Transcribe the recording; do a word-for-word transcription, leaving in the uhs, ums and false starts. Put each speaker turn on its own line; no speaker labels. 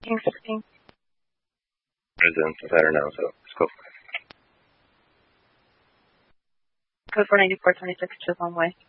King sixteen.
Residents of that are now, so let's go.
Code four ninety-four twenty-six to one way.